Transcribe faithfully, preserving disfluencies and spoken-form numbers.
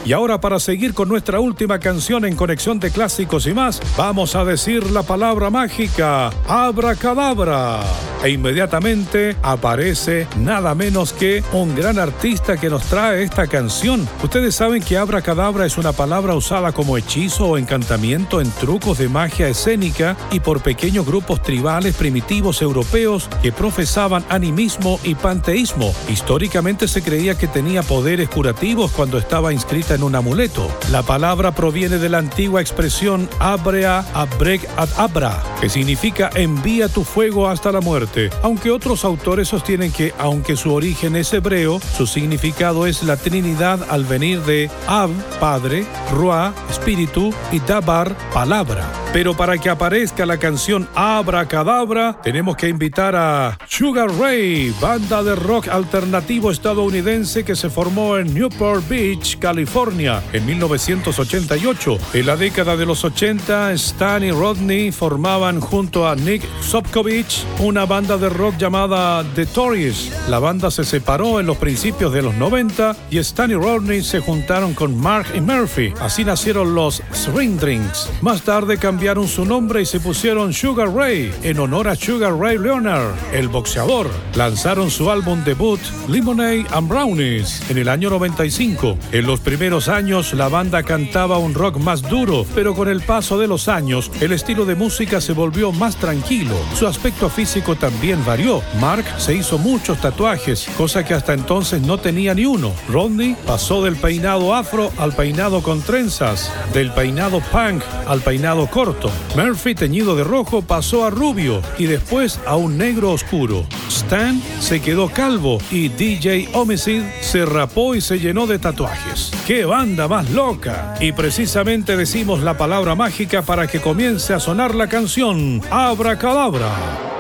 Y ahora, para seguir con nuestra última canción en Conexión de Clásicos y más, vamos a decir la palabra mágica, abracadabra. E inmediatamente aparece nada menos que un gran artista que nos trae esta canción. Ustedes saben que abracadabra es una palabra usada como hechizo o encantamiento en trucos de magia escénica y por pequeños grupos tribales primitivos europeos que profesaban animismo y panteísmo. Históricamente se creía que tenía poderes curativos cuando estaba inscrita en un amuleto. La palabra proviene de la antigua expresión abrea abrec ad abra, que significa envía tu fuego hasta la muerte, aunque otros autores sostienen que, aunque su origen es hebreo, su significado es la Trinidad al venir de Ab, Padre, Ruah, Espíritu y Dabar, palabra. Pero para que aparezca la canción Abracadabra, tenemos que invitar a Sugar Ray, banda de rock alternativo estadounidense que se formó en Newport Beach, California, en mil novecientos ochenta y ocho. En la década de los ochenta, Stan y Rodney formaban junto a Nick Sopkovich una banda de rock llamada The Tories. La banda se separó en los principios de los noventa y Stan y Rodney se juntaron con Mark y Murphy. Así nacieron los Swing Drinks. Más tarde cambiaron su nombre y se pusieron Sugar Ray en honor a Sugar Ray Leonard, el boxeador. Lanzaron su álbum debut Lemonade and Brownies en el año noventa y cinco. En los primeros años la banda cantaba un rock más duro, pero con el paso de los años el estilo de música se volvió más tranquilo. Su aspecto físico también varió. Mark se hizo muchos tatuajes, cosa que hasta entonces no tenía ni uno. Rodney pasó del peinado afro al peinado con trenzas, del peinado punk al peinado corto. Murphy, teñido de rojo, pasó a rubio y después a un negro oscuro. Stan se quedó calvo y D J Homicide se rapó y se llenó de tatuajes. ¡Qué banda más loca! Y precisamente decimos la palabra mágica para que comience a sonar la canción Abracadabra.